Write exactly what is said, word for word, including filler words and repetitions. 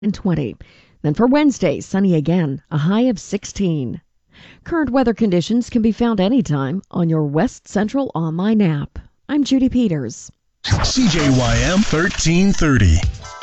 and twenty. Then for Wednesday, sunny again, a high of sixteen. Current weather conditions can be found anytime on your West Central online app. I'm Judy Peters. C J Y M thirteen thirty.